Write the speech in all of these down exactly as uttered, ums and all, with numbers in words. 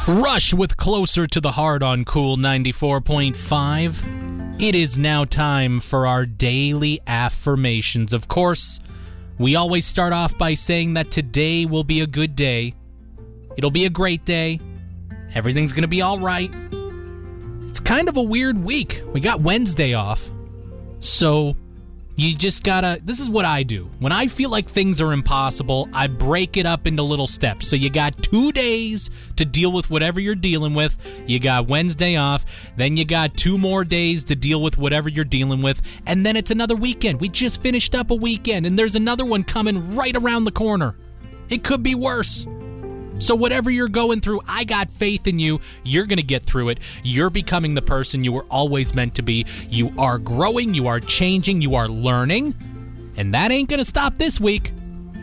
Rush with Closer to the Heart on Cool ninety-four point five. It is now time for our daily affirmations. Of course, we always start off by saying that today will be a good day. It'll be a great day. Everything's going to be all right. It's kind of a weird week. We got Wednesday off. So you just gotta, this is what I do. When I feel like things are impossible, I break it up into little steps. So you got two days to deal with whatever you're dealing with. You got Wednesday off. Then you got two more days to deal with whatever you're dealing with. And then it's another weekend. We just finished up a weekend, and there's another one coming right around the corner. It could be worse. So whatever you're going through, I got faith in you. You're going to get through it. You're becoming the person you were always meant to be. You are growing. You are changing. You are learning. And that ain't going to stop this week.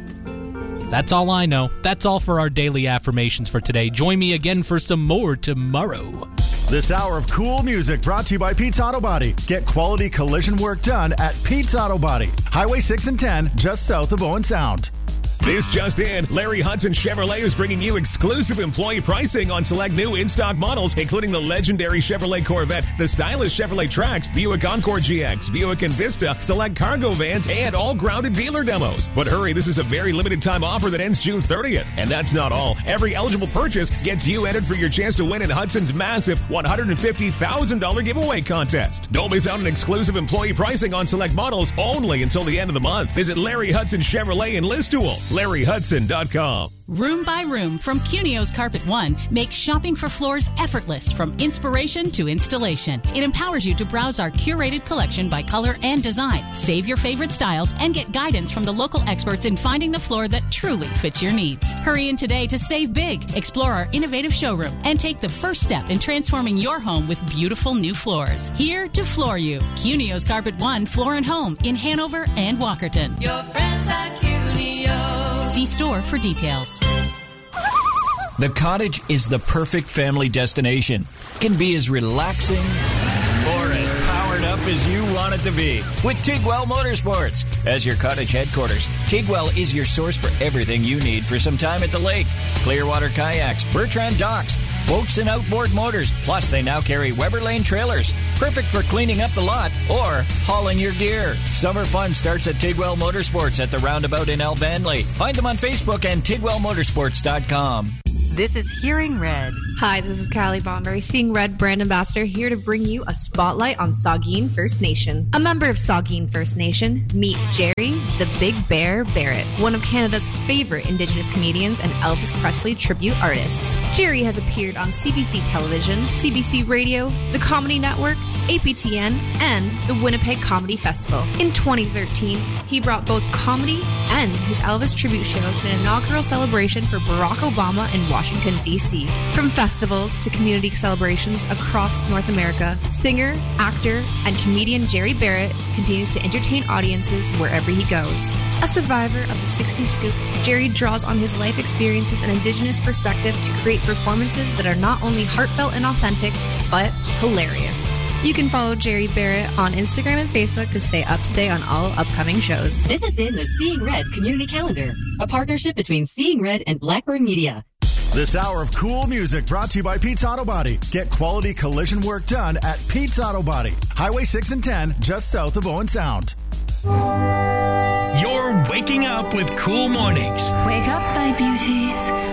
That's all I know. That's all for our daily affirmations for today. Join me again for some more tomorrow. This hour of cool music brought to you by Pete's Auto Body. Get quality collision work done at Pete's Auto Body. Highway six and ten, just south of Owen Sound. This just in, Larry Hudson Chevrolet is bringing you exclusive employee pricing on select new in-stock models, including the legendary Chevrolet Corvette, the stylish Chevrolet Trax, Buick Encore G X, Buick Envista, select cargo vans, and all grounded dealer demos. But hurry, this is a very limited time offer that ends June thirtieth. And that's not all. Every eligible purchase gets you entered for your chance to win in Hudson's massive one hundred fifty thousand dollars giveaway contest. Don't miss out on exclusive employee pricing on select models only until the end of the month. Visit Larry Hudson Chevrolet in Listool. Larry Hudson dot com. Room by Room from Cunio's Carpet One makes shopping for floors effortless from inspiration to installation. It empowers you to browse our curated collection by color and design, save your favorite styles, and get guidance from the local experts in finding the floor that truly fits your needs. Hurry in today to save big, explore our innovative showroom, and take the first step in transforming your home with beautiful new floors. Here to floor you. Cunio's Carpet One Floor and Home in Hanover and Walkerton. Your friends at Cunio. See store for details. The Cottage is the perfect family destination. It can be as relaxing or as powered up as you want it to be with Tigwell Motorsports. As your Cottage headquarters, Tigwell is your source for everything you need for some time at the lake. Clearwater kayaks, Bertrand docks, boats and outboard motors. Plus, they now carry Weber Lane trailers. Perfect for cleaning up the lot or hauling your gear. Summer fun starts at Tigwell Motorsports at the roundabout in Elvanley. Find them on Facebook and tigwell motorsports dot com. This is Hearing Red. Hi, this is Callie Bomberry, Seeing Red brand ambassador, here to bring you a spotlight on Saugeen First Nation. A member of Saugeen First Nation, meet Jerry the Big Bear Barrett, one of Canada's favorite Indigenous comedians and Elvis Presley tribute artists. Jerry has appeared on C B C Television, C B C Radio, the Comedy Network, A P T N, and the Winnipeg Comedy Festival. In twenty thirteen, he brought both comedy and his Elvis tribute show to an inaugural celebration for Barack Obama in Washington, D C From festivals to community celebrations across North America, singer, actor, and comedian Jerry Barrett continues to entertain audiences wherever he goes. A survivor of the sixties scoop, Jerry draws on his life experiences and Indigenous perspective to create performances that are not only heartfelt and authentic, but hilarious. You can follow Jerry Barrett on Instagram and Facebook to stay up to date on all upcoming shows. This has been the Seeing Red Community Calendar, a partnership between Seeing Red and Blackburn Media. This hour of cool music brought to you by Pete's Auto Body. Get quality collision work done at Pete's Auto Body. Highway six and ten, just south of Owen Sound. You're waking up with Cool Mornings. Wake up, my beauties.